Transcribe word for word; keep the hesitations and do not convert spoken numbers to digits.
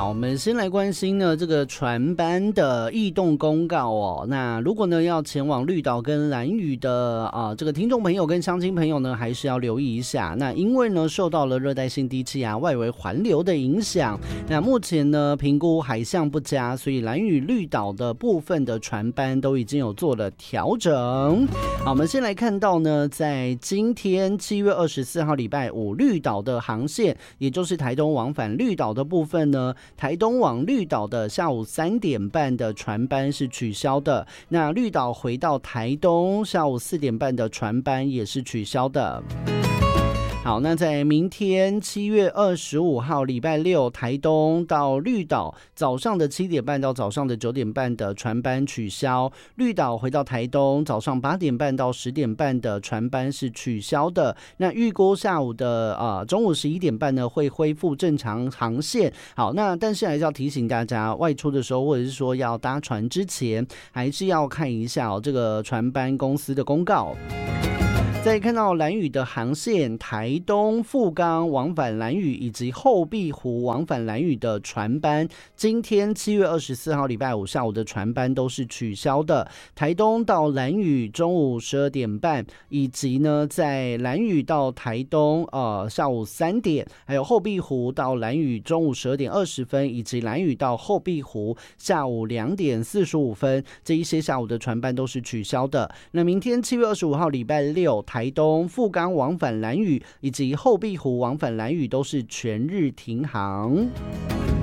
我们先来关心呢这个船班的异动公告哦。那如果呢要前往绿岛跟兰屿的啊、呃、这个听众朋友跟乡亲朋友呢，还是要留意一下。那因为呢受到了热带性低气压外围环流的影响，那目前呢评估海象不佳，所以兰屿绿岛的部分的船班都已经有做了调整。好，我们先来看到呢，在今天七月二十四号礼拜五，绿岛的航线，也就是台东往返绿岛的部分呢，台东往绿岛的下午三点半的船班是取消的。那绿岛回到台东下午四点半的船班也是取消的。好，那在明天七月二十五号礼拜六，台东到绿岛早上的七点半到早上的九点半的船班取消，绿岛回到台东早上八点半到十点半的船班是取消的。那预估下午的呃中午十一点半呢会恢复正常航线。好，那但是还是要提醒大家，外出的时候或者是说要搭船之前，还是要看一下哦这个船班公司的公告。再看到兰屿的航线，台东富冈往返兰屿以及后壁湖往返兰屿的船班，今天七月二十四号礼拜五下午的船班都是取消的。台东到兰屿中午十二点半，以及呢在兰屿到台东呃下午三点，还有后壁湖到兰屿中午十二点二十分，以及兰屿到后壁湖下午两点四十五分，这一些下午的船班都是取消的。那明天七月二十五号礼拜六，台东富冈往返兰屿以及后壁湖往返兰屿都是全日停航。